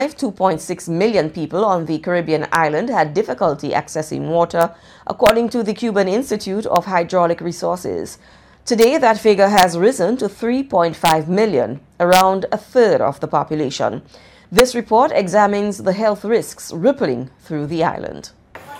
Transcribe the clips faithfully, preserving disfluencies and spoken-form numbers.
two point six million people on the Caribbean island had difficulty accessing water, according to the Cuban Institute of Hydraulic Resources. Today, that figure has risen to three point five million, around a third of the population. This report examines the health risks rippling through the island.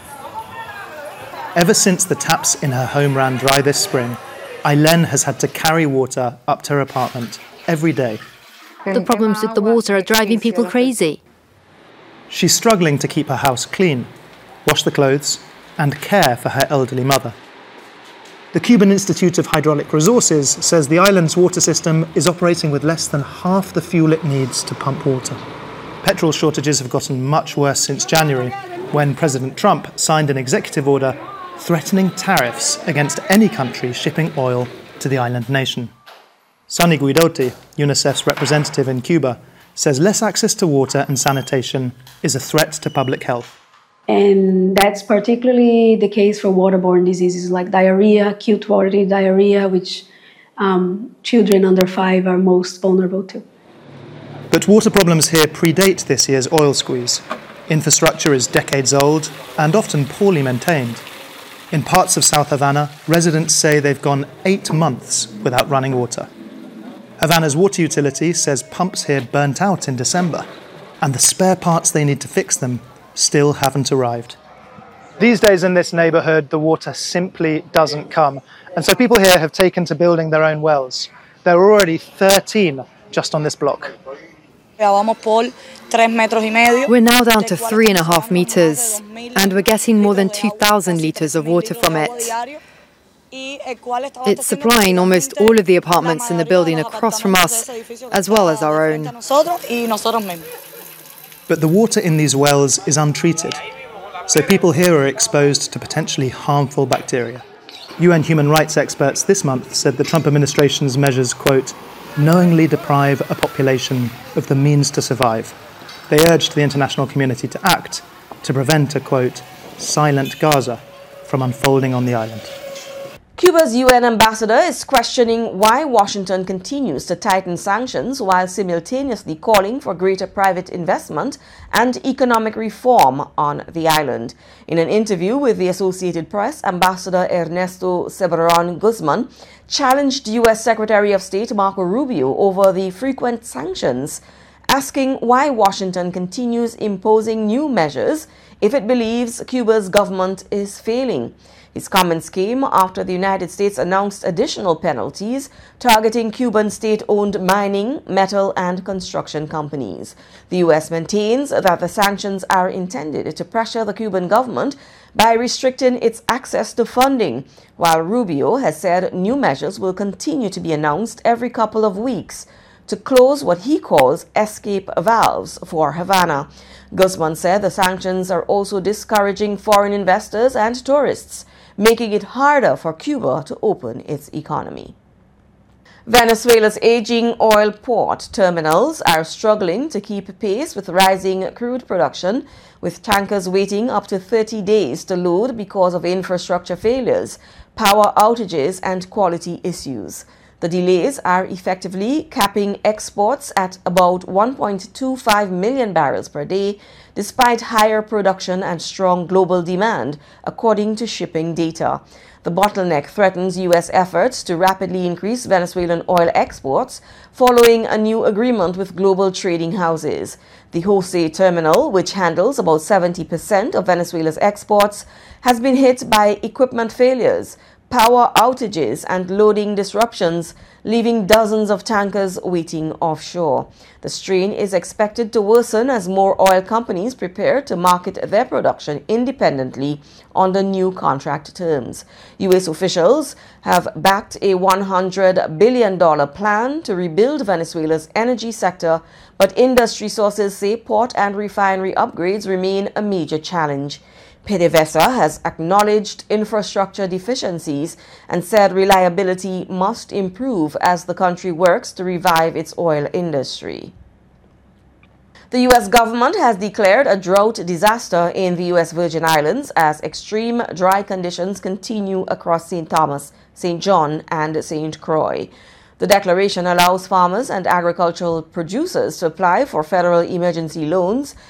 Ever since the taps in her home ran dry this spring, Aylen has had to carry water up to her apartment every day. The problems with the water are driving people crazy. She's struggling to keep her house clean, wash the clothes, and care for her elderly mother. The Cuban Institute of Hydraulic Resources says the island's water system is operating with less than half the fuel it needs to pump water. Petrol shortages have gotten much worse since January, when President Trump signed an executive order threatening tariffs against any country shipping oil to the island nation. Sunny Guidotti, UNICEF's representative in Cuba, says less access to water and sanitation is a threat to public health. And that's particularly the case for waterborne diseases like diarrhea, acute watery diarrhea, which um, children under five are most vulnerable to. But water problems here predate this year's oil squeeze. Infrastructure is decades old and often poorly maintained. In parts of South Havana, residents say they've gone eight months without running water. Havana's water utility says pumps here burnt out in December, and the spare parts they need to fix them still haven't arrived. These days in this neighbourhood, the water simply doesn't come, and so people here have taken to building their own wells. There are already thirteen just on this block. We're now down to three and a half metres, and we're getting more than two thousand litres of water from it. It's supplying almost all of the apartments in the building across from us, as well as our own. But the water in these wells is untreated, so people here are exposed to potentially harmful bacteria. U N human rights experts this month said the Trump administration's measures, quote, knowingly deprive a population of the means to survive. They urged the international community to act to prevent a, quote, silent Gaza from unfolding on the island. Cuba's U N ambassador is questioning why Washington continues to tighten sanctions while simultaneously calling for greater private investment and economic reform on the island. In an interview with the Associated Press, Ambassador Ernesto Severin Guzman challenged U S Secretary of State Marco Rubio over the frequent sanctions, asking why Washington continues imposing new measures if it believes Cuba's government is failing. His comments came after the United States announced additional penalties targeting Cuban state-owned mining, metal, and construction companies. The U S maintains that the sanctions are intended to pressure the Cuban government by restricting its access to funding, while Rubio has said new measures will continue to be announced every couple of weeks to close what he calls escape valves for Havana. Guzman said the sanctions are also discouraging foreign investors and tourists, making it harder for Cuba to open its economy. Venezuela's aging oil port terminals are struggling to keep pace with rising crude production, with tankers waiting up to thirty days to load because of infrastructure failures, power outages, and quality issues. The delays are effectively capping exports at about one point two five million barrels per day, despite higher production and strong global demand, according to shipping data. The bottleneck threatens U S efforts to rapidly increase Venezuelan oil exports following a new agreement with global trading houses. The Jose terminal, which handles about seventy percent of Venezuela's exports, has been hit by equipment failures, power outages, and loading disruptions, leaving dozens of tankers waiting offshore. The strain is expected to worsen as more oil companies prepare to market their production independently under new contract terms. U S officials have backed a one hundred billion dollars plan to rebuild Venezuela's energy sector, but industry sources say port and refinery upgrades remain a major challenge. PDVSA has acknowledged infrastructure deficiencies and said reliability must improve as the country works to revive its oil industry. The U S government has declared a drought disaster in the U S Virgin Islands as extreme dry conditions continue across Saint Thomas, Saint John, and Saint Croix. The declaration allows farmers and agricultural producers to apply for federal emergency loans